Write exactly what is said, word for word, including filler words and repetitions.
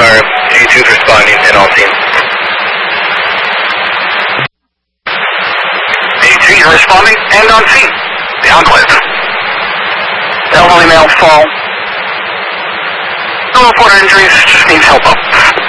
Fire, G two is responding and on scene. G two, you're responding and on scene. The Enclave. Elderly male fall. No reported injuries, just needs help up.